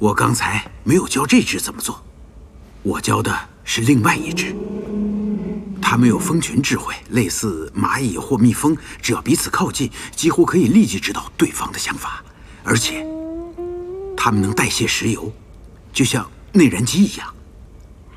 我刚才没有教这只怎么做，我教的是另外一只。它们有蜂群智慧，类似蚂蚁或蜜蜂，只要彼此靠近，几乎可以立即知道对方的想法，而且它们能代谢石油，就像内燃机一样。